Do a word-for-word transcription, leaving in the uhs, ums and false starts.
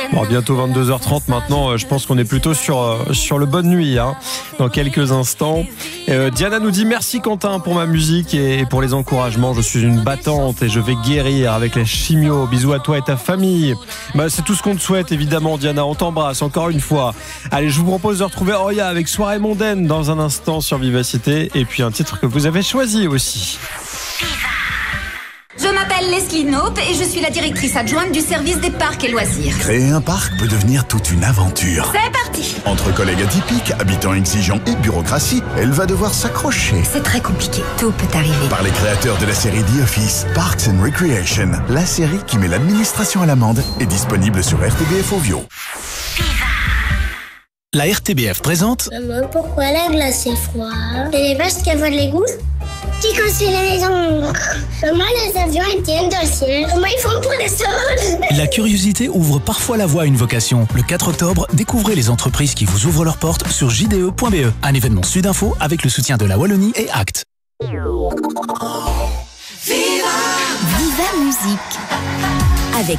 Bon, bientôt vingt-deux heures trente maintenant, je pense qu'on est plutôt sur, sur le bonne nuit hein, dans quelques instants. Euh, Diana nous dit merci Quentin pour ma musique et pour les encouragements. Je suis une battante et je vais guérir avec les chimios. Bisous à toi et ta famille. Bah, c'est tout ce qu'on te souhaite évidemment Diana, on t'embrasse encore une fois. Allez, je vous propose de retrouver Roya avec Soirée mondaine dans un instant sur Vivacité et puis un titre que vous avez choisi aussi. Je m'appelle Leslie Knope et je suis la directrice adjointe du service des parcs et loisirs. Créer un parc peut devenir toute une aventure. C'est parti! Entre collègues atypiques, habitants exigeants et bureaucratie, elle va devoir s'accrocher. C'est très compliqué, tout peut arriver. Par les créateurs de la série The Office, Parks and Recreation, la série qui met l'administration à l'amende, est disponible sur R T B F Ovio. La R T B F présente... Maman, pourquoi la glace est froide? C'est parce qu'elle voit de l'égout? Qui construit les maisons? Comment les avions ils tiennent dans le ciel? Comment ils font pour les sols? La curiosité ouvre parfois la voie à une vocation. Le quatre octobre, découvrez les entreprises qui vous ouvrent leurs portes sur j d e point b e. Un événement Sudinfo avec le soutien de la Wallonie et Act. Viva Musique.